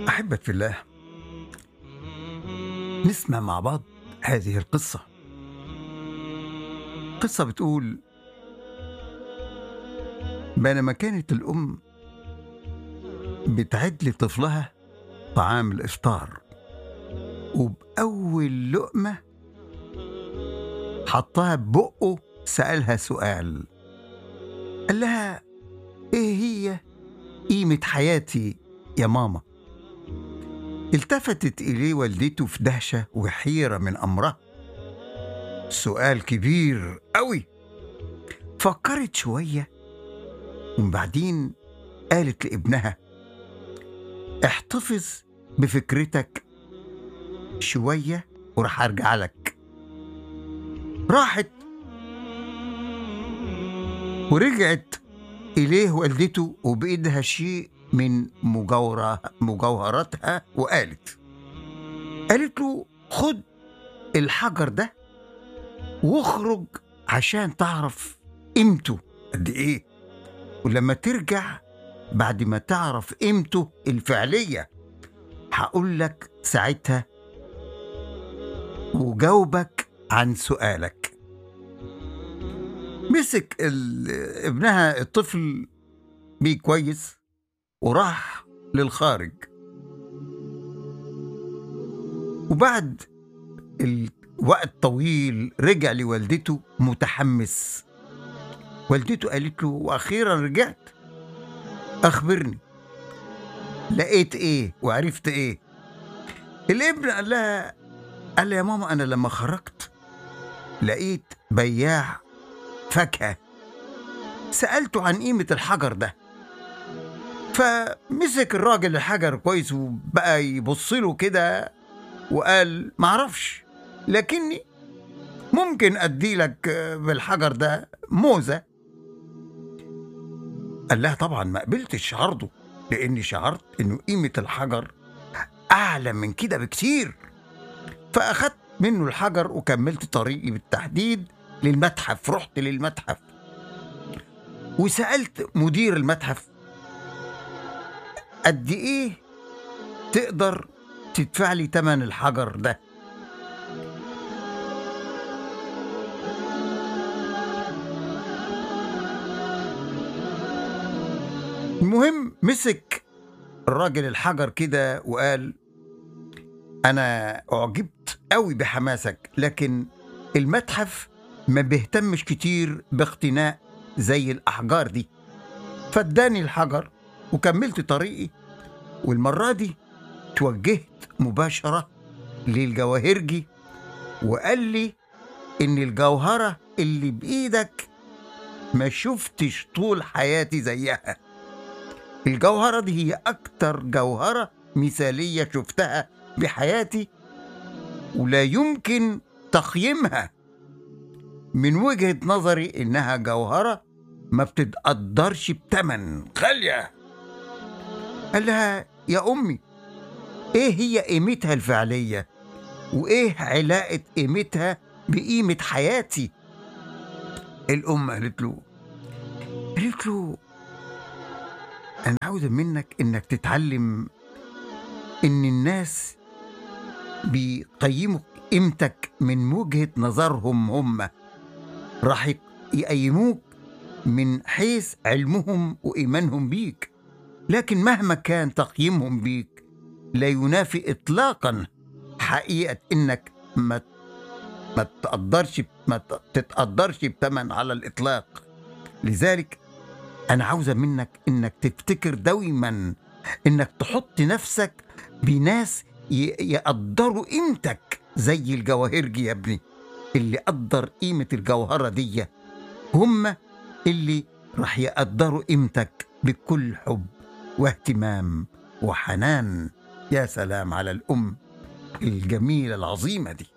أحبة في الله، نسمع مع بعض هذه القصة. قصة بتقول: بينما كانت الأم بتعد لطفلها طعام الإفطار، وبأول لقمة حطها ببقه سألها سؤال. قال لها: إيه هي قيمة حياتي يا ماما؟ التفتت إليه والدته في دهشة وحيرة من أمرها. سؤال كبير قوي. فكرت شوية ومن بعدين قالت لابنها: احتفظ بفكرتك شوية وراح أرجع لك. راحت ورجعت إليه والدته وبإيدها شيء من مجوهراتها، قالت له: خد الحجر ده واخرج عشان تعرف قيمته قد ايه، ولما ترجع بعد ما تعرف قيمته الفعلية هقول لك ساعتها وجاوبك عن سؤالك. مسك ابنها الطفل بيه كويس وراح للخارج. وبعد الوقت طويل رجع لوالدته متحمس. والدته قالت له: وأخيرا رجعت، أخبرني لقيت إيه وعرفت إيه؟ الابن قال لها: يا ماما، أنا لما خرجت لقيت بياع فاكهة، سألته عن قيمة الحجر ده، فمسك الراجل الحجر كويس وبقى يبصله كده وقال: معرفش، لكني ممكن أدي لك بالحجر ده موزة. قال لها: طبعا ما قبلتش عرضه، لأني شعرت إنه قيمة الحجر أعلى من كده بكتير. فأخدت منه الحجر وكملت طريقي بالتحديد للمتحف. رحت للمتحف وسألت مدير المتحف: قد إيه تقدر تدفع لي تمن الحجر ده؟ المهم مسك الراجل الحجر كده وقال: أنا أعجبت قوي بحماسك، لكن المتحف ما بيهتمش كتير باقتناء زي الأحجار دي. فاداني الحجر وكملت طريقي، والمرة دي توجهت مباشرة للجواهرجي وقال لي إن الجوهرة اللي بإيدك ما شفتش طول حياتي زيها. الجوهرة دي هي أكتر جوهرة مثالية شفتها بحياتي، ولا يمكن تقييمها. من وجهة نظري إنها جوهرة ما بتتقدرش بتمن، غالية. قال لها: يا أمي، إيه هي قيمتها الفعلية؟ وإيه علاقة قيمتها بقيمة حياتي؟ الأم قالت له: أنا عاوزة منك إنك تتعلم إن الناس بيقيموا قيمتك من وجهة نظرهم هم، راح يقيموك من حيث علمهم وإيمانهم بيك، لكن مهما كان تقييمهم بيك لا ينافي إطلاقا حقيقة إنك ما تتقدرش بتمن على الإطلاق. لذلك أنا عاوزة منك إنك تفتكر دايما إنك تحط نفسك بناس يقدروا قيمتك زي الجواهرجي. يا ابني، اللي قدر قيمة الجوهرة دي هم اللي راح يقدروا قيمتك بكل حب واهتمام وحنان. يا سلام على الأم الجميلة العظيمة دي.